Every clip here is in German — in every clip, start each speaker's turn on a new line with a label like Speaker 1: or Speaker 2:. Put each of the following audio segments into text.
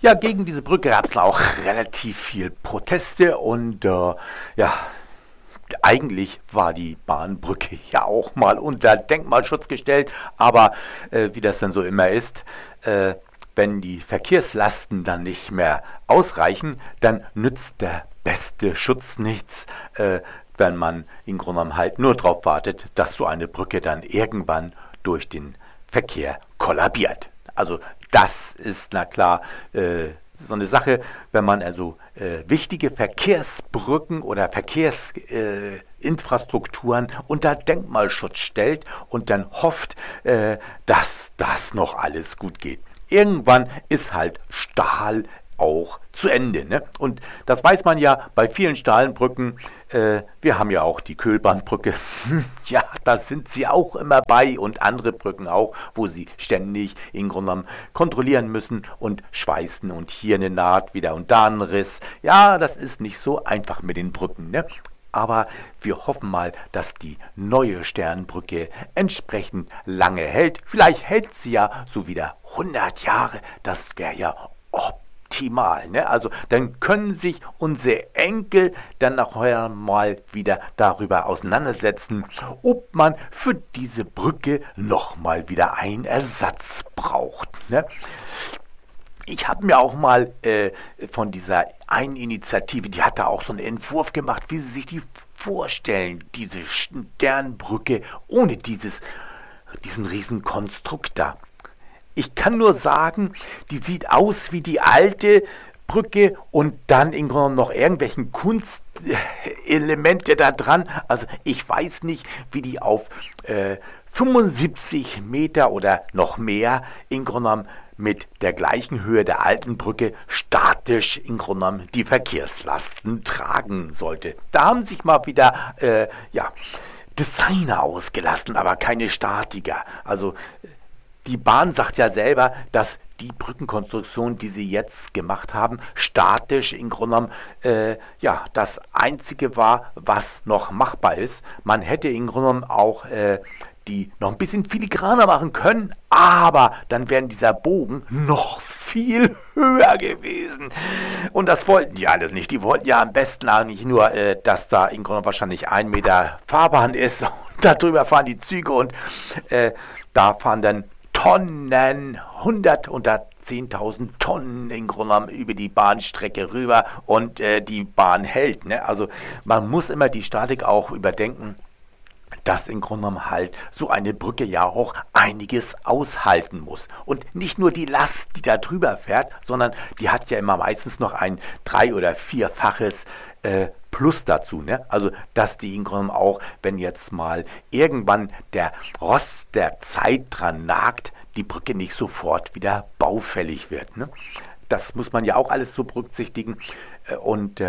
Speaker 1: Ja, gegen diese Brücke gab es auch relativ viel Proteste und ja, eigentlich war die Bahnbrücke ja auch mal unter Denkmalschutz gestellt, aber wie das dann so immer ist, wenn die Verkehrslasten dann nicht mehr ausreichen, dann nützt der beste Schutz nichts, wenn man im Grunde genommen halt nur darauf wartet, dass so eine Brücke dann irgendwann durch den Verkehr kollabiert. Also das ist, na klar, so eine Sache, wenn man also wichtige Verkehrsbrücken oder Verkehrsinfrastrukturen unter Denkmalschutz stellt und dann hofft, dass das noch alles gut geht. Irgendwann ist halt Stahl auch zu Ende. Ne? Und das weiß man ja bei vielen Stahlenbrücken. Wir haben ja auch die Köhlbahnbrücke. Ja, da sind sie auch immer bei und andere Brücken auch, wo sie ständig im Grunde genommen kontrollieren müssen und schweißen und hier eine Naht wieder und da ein Riss. Ja, das ist nicht so einfach mit den Brücken. Ne? Aber wir hoffen mal, dass die neue Sternbrücke entsprechend lange hält. Vielleicht hält sie ja so wieder 100 Jahre. Das wäre ja optimal. Ne? Also dann können sich unsere Enkel dann nachher mal wieder darüber auseinandersetzen, ob man für diese Brücke nochmal wieder einen Ersatz braucht. Ne? Ich habe mir auch mal von dieser einen Initiative, die hat da auch so einen Entwurf gemacht, wie sie sich die vorstellen, diese Sternbrücke ohne diesen riesen Konstrukt da. Ich kann nur sagen, die sieht aus wie die alte Brücke und dann im Grunde noch irgendwelchen Kunstelemente da dran. Also ich weiß nicht, wie die auf 75 Meter oder noch mehr im Grunde genommen mit der gleichen Höhe der alten Brücke statisch im Grunde genommen die Verkehrslasten tragen sollte. Da haben sich mal wieder Designer ausgelassen, aber keine Statiker. Also die Bahn sagt ja selber, dass die Brückenkonstruktion, die sie jetzt gemacht haben, statisch im Grunde genommen das Einzige war, was noch machbar ist. Man hätte im Grunde genommen auch die noch ein bisschen filigraner machen können, aber dann wäre dieser Bogen noch viel höher gewesen. Und das wollten die alles nicht. Die wollten ja am besten eigentlich nur, dass da im Grunde wahrscheinlich 1 Meter Fahrbahn ist und darüber fahren die Züge und da fahren dann Tonnen, 100 oder 10.000 Tonnen im Grunde genommen über die Bahnstrecke rüber und die Bahn hält. Ne? Also man muss immer die Statik auch überdenken, dass im Grunde genommen halt so eine Brücke ja auch einiges aushalten muss. Und nicht nur die Last, die da drüber fährt, sondern die hat ja immer meistens noch ein 3- oder 4-faches Plus dazu. Ne? Also, dass die im Grunde genommen auch, wenn jetzt mal irgendwann der Rost der Zeit dran nagt, die Brücke nicht sofort wieder baufällig wird. Ne? Das muss man ja auch alles so berücksichtigen. Und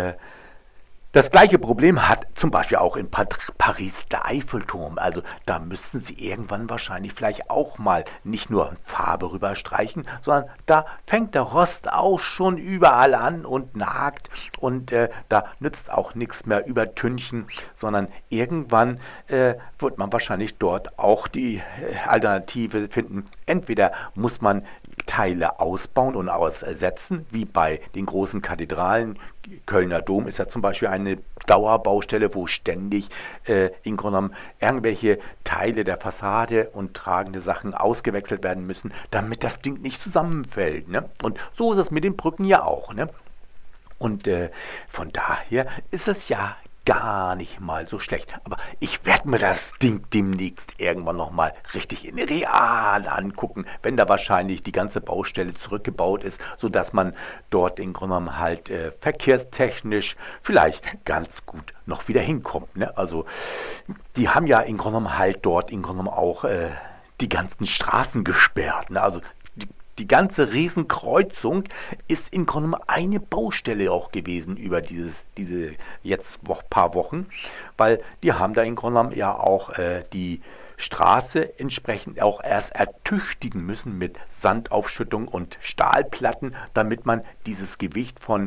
Speaker 1: das gleiche Problem hat zum Beispiel auch in Paris der Eiffelturm. Also da müssten sie irgendwann wahrscheinlich vielleicht auch mal nicht nur Farbe rüberstreichen, sondern da fängt der Rost auch schon überall an und nagt und da nützt auch nichts mehr übertünchen, sondern irgendwann wird man wahrscheinlich dort auch die Alternative finden. Entweder muss man Teile ausbauen und aussetzen, wie bei den großen Kathedralen. Kölner Dom ist ja zum Beispiel eine Dauerbaustelle, wo ständig im Grunde genommen irgendwelche Teile der Fassade und tragende Sachen ausgewechselt werden müssen, damit das Ding nicht zusammenfällt. Ne? Und so ist es mit den Brücken ja auch. Ne? Und von daher ist es ja gar nicht mal so schlecht. Aber ich werde mir das Ding demnächst irgendwann nochmal richtig in real angucken, wenn da wahrscheinlich die ganze Baustelle zurückgebaut ist, sodass man dort im Grunde genommen halt verkehrstechnisch vielleicht ganz gut noch wieder hinkommt. Ne? Also die haben ja im Grunde genommen halt dort im Grunde genommen auch die ganzen Straßen gesperrt. Ne? Also die ganze Riesenkreuzung ist im Grunde genommen eine Baustelle auch gewesen über diese jetzt paar Wochen, weil die haben da im Grunde genommen ja auch die Straße entsprechend auch erst ertüchtigen müssen mit Sandaufschüttung und Stahlplatten, damit man dieses Gewicht von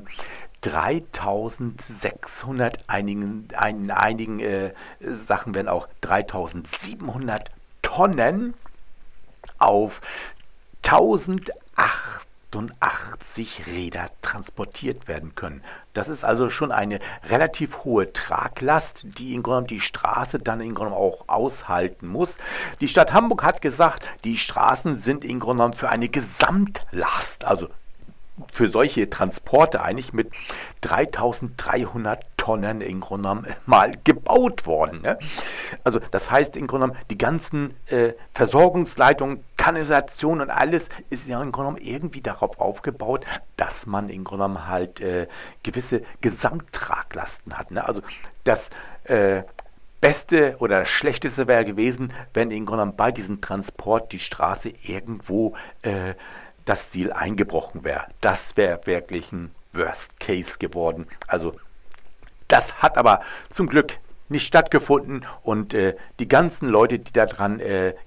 Speaker 1: 3600, einigen Sachen werden auch 3700 Tonnen auf 1800 88 Räder transportiert werden können. Das ist also schon eine relativ hohe Traglast, die im Grunde genommen die Straße dann im Grunde genommen auch aushalten muss. Die Stadt Hamburg hat gesagt, die Straßen sind im Grunde genommen für eine Gesamtlast, also für solche Transporte eigentlich mit 3300 Tonnen im Grunde genommen mal gebaut worden. Ne? Also das heißt im Grunde genommen, die ganzen Versorgungsleitungen, Kanalisation und alles ist ja im Grunde genommen irgendwie darauf aufgebaut, dass man im Grunde genommen halt gewisse Gesamttraglasten hat. Ne? Also das Beste oder Schlechteste wäre gewesen, wenn im Grunde genommen bei diesem Transport die Straße irgendwo das Ziel eingebrochen wäre. Das wäre wirklich ein Worst Case geworden. Also das hat aber zum Glück nicht stattgefunden und die ganzen Leute, die daran